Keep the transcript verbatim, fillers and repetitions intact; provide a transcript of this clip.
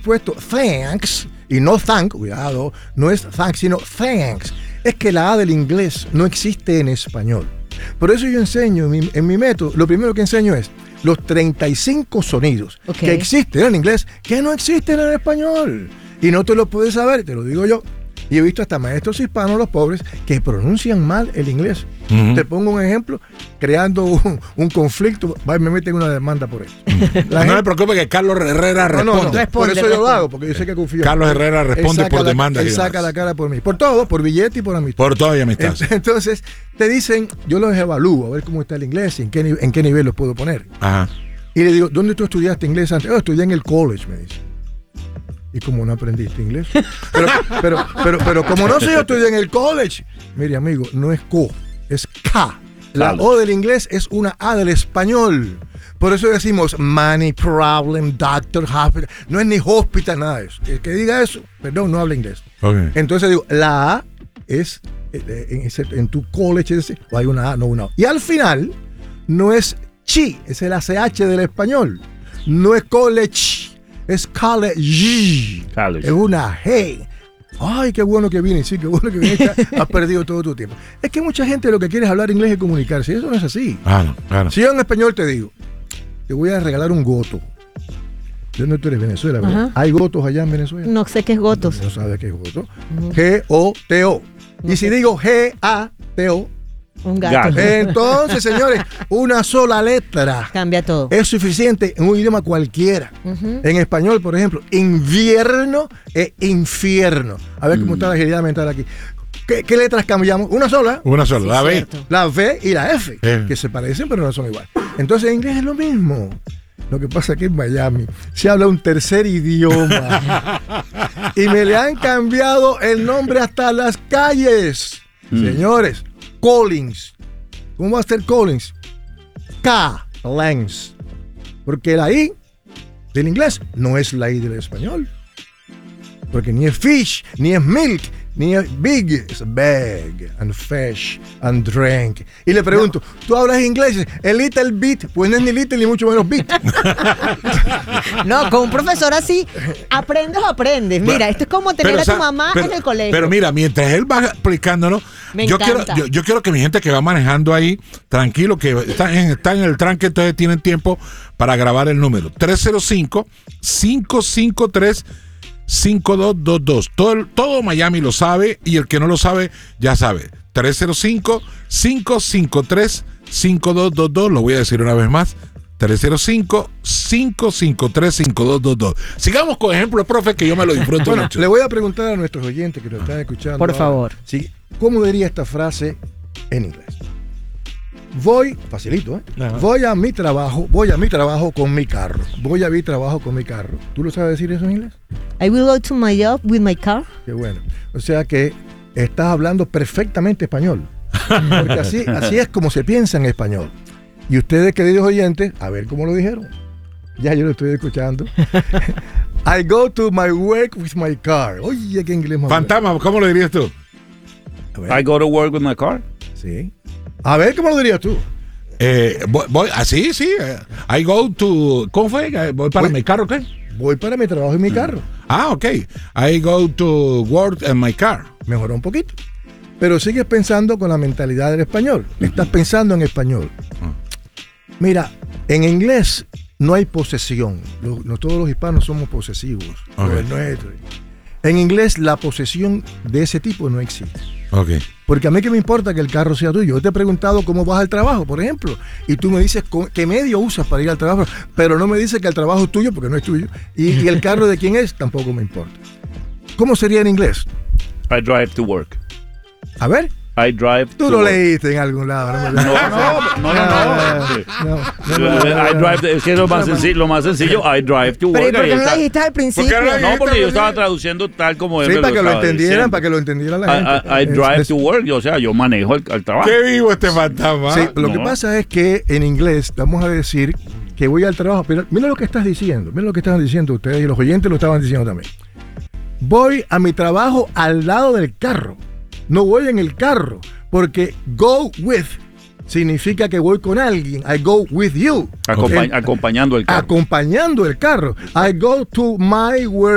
puesto thanks y no thank, cuidado, no es thanks, sino thanks. Es que la A del inglés no existe en español. Por eso yo enseño en mi, en mi método, lo primero que enseño es los treinta y cinco sonidos okay. que existen en inglés que no existen en español. Y no te lo puedes saber, te lo digo yo. Y he visto hasta maestros hispanos, los pobres, que pronuncian mal el inglés. Uh-huh. Te pongo un ejemplo, creando un, un conflicto, va y me meten una demanda por eso. La no gente, me preocupe que Carlos Herrera responde. No, no, no, responde por eso responde. Yo lo hago, porque yo sé que confío. Carlos Herrera responde por la, demanda. Él saca la cara por mí. Por todo, por billete y por amistad. Por todo y amistad. Entonces, te dicen, yo los evalúo, a ver cómo está el inglés y en qué, en qué nivel los puedo poner. Ajá. Y le digo, ¿dónde tú estudiaste inglés antes? Oh, estudié en el college, me dice. ¿Y cómo no aprendiste inglés? Pero, pero, pero, pero como no sé, yo estudié en el college. Mire, amigo, no es co, es K. La O del inglés es una A del español. Por eso decimos money, problem, doctor, hospital. No es ni hospital, nada de eso. El que diga eso, perdón, no habla inglés. Okay. Entonces digo, la A es en, ese, en tu college, es decir, o hay una A, no una O. Y al final, no es chi, es el A C H del español. No es college. Es college. college. Es una G. Ay, qué bueno que viene. Sí, qué bueno que viene. Has perdido todo tu tiempo. Es que mucha gente lo que quiere es hablar inglés y comunicarse. Eso no es así. Claro, claro. Si yo en español te digo, te voy a regalar un goto. ¿De dónde tú eres? Venezuela, ¿verdad? Uh-huh. ¿Hay gotos allá en Venezuela? No sé qué es gotos. No, no sabes qué es goto. Uh-huh. G O T O. Y okay. si digo G A T O, un gato. Entonces, señores, una sola letra cambia todo. Es suficiente en un idioma cualquiera. Uh-huh. En español, por ejemplo, invierno e infierno. A ver cómo mm. está la agilidad mental aquí. ¿Qué, ¿Qué letras cambiamos? Una sola. Una sola, sí, la B. Cierto. La V y la F, eh. que se parecen pero no son iguales. Entonces, en inglés es lo mismo. Lo que pasa es que en Miami se habla un tercer idioma. Y me le han cambiado el nombre hasta las calles. Mm. Señores, Collins. ¿Cómo va a ser Collins? K. Lens. Porque la I del inglés no es la I del español. Porque ni es fish, ni es milk, ni es big. Es bag, and fish, and drink. Y le pregunto, no. ¿tú hablas inglés? El little bit, pues no es ni little ni mucho menos bit. No, con un profesor así, aprendes o aprendes. Mira, bueno, esto es como tener pero, a tu mamá pero, en el colegio. Pero mira, mientras él va explicándonos, yo quiero, yo, yo quiero que mi gente que va manejando ahí, tranquilo, que está en, está en el tranque, entonces tienen tiempo para grabar el número. tres cero cinco, cinco cinco tres, cinco dos dos dos. Todo, todo Miami lo sabe y el que no lo sabe ya sabe. tres cero cinco, cinco cinco tres, cinco dos dos dos. Lo voy a decir una vez más. tres cero cinco, cinco cinco tres, cinco dos dos dos. Sigamos con ejemplos, profe, que yo me lo disfruto bueno, mucho. Le voy a preguntar a nuestros oyentes que nos están escuchando. Por ahora, favor. ¿sí? ¿Cómo diría esta frase en inglés? Voy, facilito, ¿eh? Uh-huh. Voy a mi trabajo, voy a mi trabajo con mi carro. Voy a mi trabajo con mi carro. ¿Tú lo sabes decir eso en inglés? I will go to my job with my car. Qué bueno. O sea que estás hablando perfectamente español. Porque así, así es como se piensa en español. Y ustedes, queridos oyentes, a ver cómo lo dijeron. Ya yo lo estoy escuchando. I go to my work with my car. Oye, qué inglés más Fantasma, bueno. ¿Cómo lo dirías tú? I go to work with my car. Sí. A ver, ¿cómo lo dirías tú? Eh, voy, voy, así, sí. I go to... ¿Cómo fue? ¿Voy para voy, mi carro qué? Voy para mi trabajo en mi carro. Ah, ok. I go to work in my car. Mejoró un poquito. Pero sigues pensando con la mentalidad del español. Estás pensando en español. Mira, en inglés no hay posesión. Los, no todos los hispanos somos posesivos. Okay. Nuestro. En inglés la posesión de ese tipo no existe. Okay. Porque a mí que me importa que el carro sea tuyo. Yo te he preguntado cómo vas al trabajo, por ejemplo, y tú me dices qué medio usas para ir al trabajo, pero no me dices que el trabajo es tuyo porque no es tuyo. Y, y el carro de quién es, tampoco me importa. ¿Cómo sería en inglés? I drive to work. A ver. I drive Tú to lo work. leíste en algún lado. No, no, no, no, no, no, no. I drive, es que lo más sencillo, lo más sencillo, I drive to work. Pero ¿por qué no lo dijiste al principio? No, porque yo estaba traduciendo tal como él sí, me para lo que lo estaba entendieran, diciendo. para que lo entendiera la gente. I, I, I drive to work, o sea, yo manejo el, el trabajo. Qué vivo este fantasma. Sí, lo no. que pasa es que en inglés vamos a decir que voy al trabajo, pero mira lo que estás diciendo, mira lo que estaban diciendo ustedes y los oyentes lo estaban diciendo también. Voy a mi trabajo al lado del carro, no voy en el carro, porque go with significa que voy con alguien. I go with you. Acompa- el, acompañando el carro. Acompañando el carro. I go to my work.